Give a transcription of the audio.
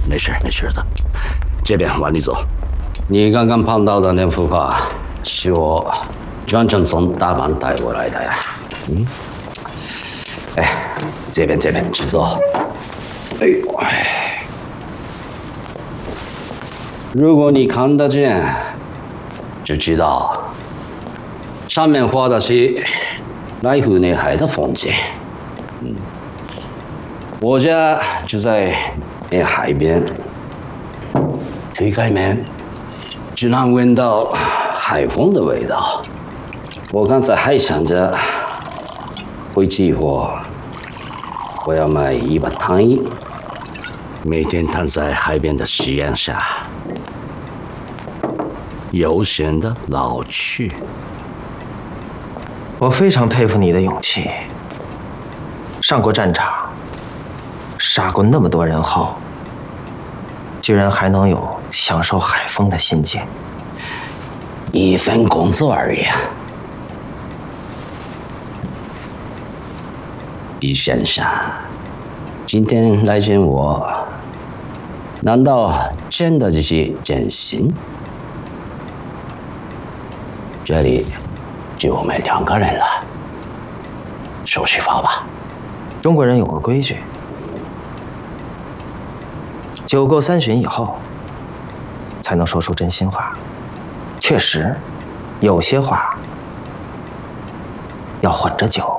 没事没事的。这边往里走。 你刚刚碰到的那幅画，是我专程从大阪带过来的呀。这边请坐。哎呦，如果你看得见，就知道上面画的是濑户内海的风景。我家就在那海边，推开门就能闻到海风的味道。我刚才还想着回去以后我要买一把躺椅， 每天躺在海边的夕阳下，悠闲的老去。 我非常佩服你的勇气，上过战场，杀过那么多人后，居然还能有享受海风的心境。 一份工作而已。李先生，今天来见我，难道真的只是践行？这里就我们2个人了，说实话吧。 中国人有个规矩，酒过3巡以后，才能说出真心话。确实，有些话要混着酒。